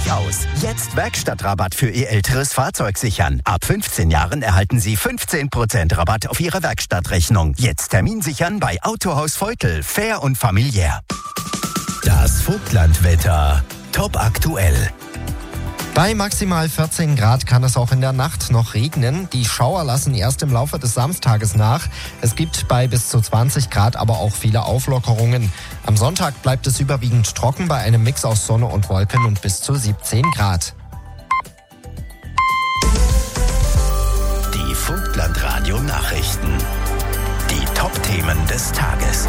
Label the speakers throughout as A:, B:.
A: sich aus. Jetzt Werkstattrabatt für Ihr älteres Fahrzeug sichern. Ab 15 Jahren erhalten Sie 15% Rabatt auf Ihre Werkstattrechnung. Jetzt Termin sichern bei Autohaus Feutel. Fair und familiär. Das Vogtlandwetter. Top aktuell.
B: Bei maximal 14 Grad kann es auch in der Nacht noch regnen. Die Schauer lassen erst im Laufe des Samstages nach. Es gibt bei bis zu 20 Grad aber auch viele Auflockerungen. Am Sonntag bleibt es überwiegend trocken bei einem Mix aus Sonne und Wolken und bis zu 17 Grad.
A: Die Vogtlandradio Nachrichten. Die Top-Themen des Tages.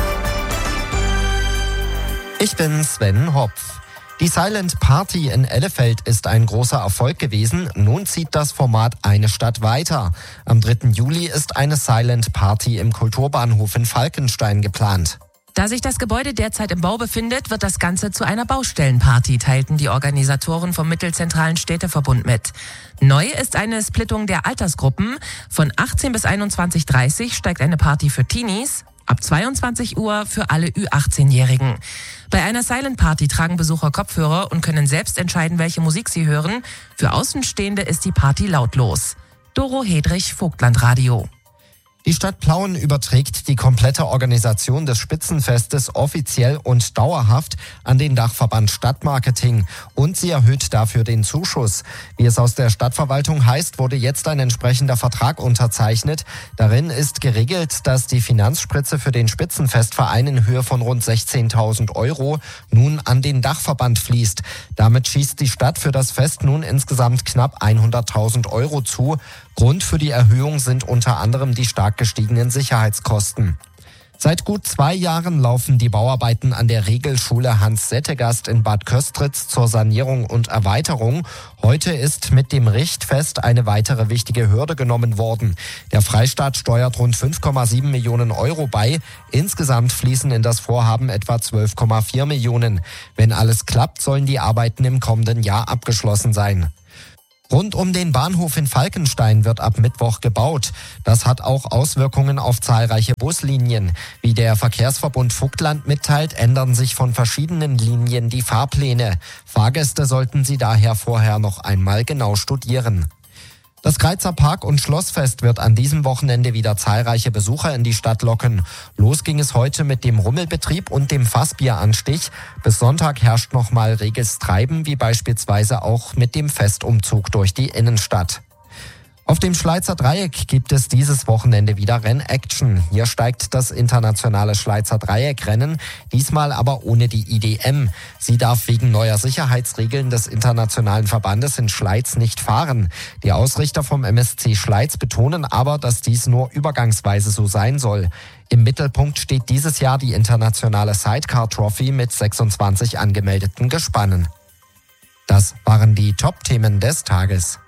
B: Ich bin Sven Hopf. Die Silent Party in Ellefeld ist ein großer Erfolg gewesen. Nun zieht das Format eine Stadt weiter. Am 3. Juli ist eine Silent Party im Kulturbahnhof in Falkenstein geplant.
C: Da sich das Gebäude derzeit im Bau befindet, wird das Ganze zu einer Baustellenparty, teilten die Organisatoren vom Mittelzentralen Städteverbund mit. Neu ist eine Splittung der Altersgruppen. Von 18 bis 21:30 steigt eine Party für Teenies, ab 22 Uhr für alle Ü18-Jährigen. Bei einer Silent Party tragen Besucher Kopfhörer und können selbst entscheiden, welche Musik sie hören. Für Außenstehende ist die Party lautlos. Doro Hedrich, Vogtlandradio.
B: Die Stadt Plauen überträgt die komplette Organisation des Spitzenfestes offiziell und dauerhaft an den Dachverband Stadtmarketing und sie erhöht dafür den Zuschuss. Wie es aus der Stadtverwaltung heißt, wurde jetzt ein entsprechender Vertrag unterzeichnet. Darin ist geregelt, dass die Finanzspritze für den Spitzenfestverein in Höhe von rund 16.000 € nun an den Dachverband fließt. Damit schießt die Stadt für das Fest nun insgesamt knapp 100.000 € zu. Grund für die Erhöhung sind unter anderem die stark gestiegenen Sicherheitskosten. Seit gut 2 Jahren laufen die Bauarbeiten an der Regelschule Hans Settegast in Bad Köstritz zur Sanierung und Erweiterung. Heute ist mit dem Richtfest eine weitere wichtige Hürde genommen worden. Der Freistaat steuert rund 5,7 Millionen € bei. Insgesamt fließen in das Vorhaben etwa 12,4 Millionen. Wenn alles klappt, sollen die Arbeiten im kommenden Jahr abgeschlossen sein. Rund um den Bahnhof in Falkenstein wird ab Mittwoch gebaut. Das hat auch Auswirkungen auf zahlreiche Buslinien. Wie der Verkehrsverbund Vogtland mitteilt, ändern sich von verschiedenen Linien die Fahrpläne. Fahrgäste sollten sie daher vorher noch einmal genau studieren. Das Greizer Park- und Schlossfest wird an diesem Wochenende wieder zahlreiche Besucher in die Stadt locken. Los ging es heute mit dem Rummelbetrieb und dem Fassbieranstich. Bis Sonntag herrscht nochmal reges Treiben, wie beispielsweise auch mit dem Festumzug durch die Innenstadt. Auf dem Schleizer Dreieck gibt es dieses Wochenende wieder Rennaction. Hier steigt das internationale Schleizer Dreieckrennen, diesmal aber ohne die IDM. Sie darf wegen neuer Sicherheitsregeln des internationalen Verbandes in Schleiz nicht fahren. Die Ausrichter vom MSC Schleiz betonen aber, dass dies nur übergangsweise so sein soll. Im Mittelpunkt steht dieses Jahr die internationale Sidecar Trophy mit 26 angemeldeten Gespannen. Das waren die Top-Themen des Tages.